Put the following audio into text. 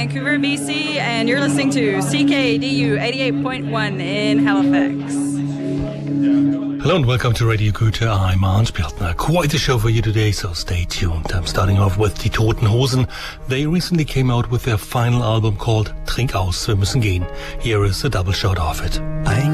Vancouver, BC, and you're listening to CKDU 88.1 in Halifax. Hello and welcome to Radio Goethe. I'm Arndt Bjartner. Quite a show for you today, so stay tuned. I'm starting off with Die Toten Hosen. They recently came out with their final album called Trink aus, wir müssen gehen. Here is a double shot of it. Ein